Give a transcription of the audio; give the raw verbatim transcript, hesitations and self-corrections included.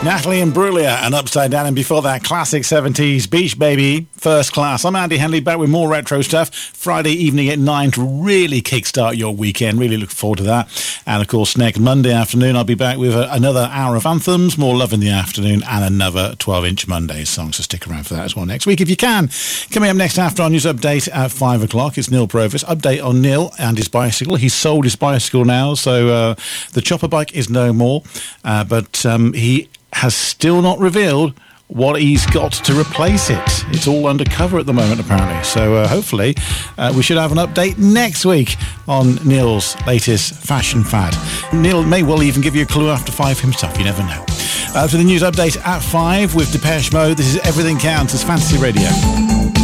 Natalie Imbruglia and Upside Down, and before that, classic seventies Beach Baby, First Class. I'm Andy Henley, back with more retro stuff Friday evening at nine to really kickstart your weekend. Really looking forward to that. And of course, next Monday afternoon, I'll be back with a, another hour of anthems, more Love in the Afternoon, and another twelve-inch Monday song. So stick around for that as well next week if you can. Coming up next after our news update at five o'clock, it's Neil Provis. Update on Neil and his bicycle. He's sold his bicycle now, so uh, the chopper bike is no more. Uh, but um, he has still not revealed what he's got to replace it. It's all undercover at the moment, apparently. So uh, hopefully uh, we should have an update next week on Neil's latest fashion fad. Neil may well even give you a clue after five himself. You never know. Uh, for the news update at five with Depeche Mode, this is Everything Counts as Fantasy Radio.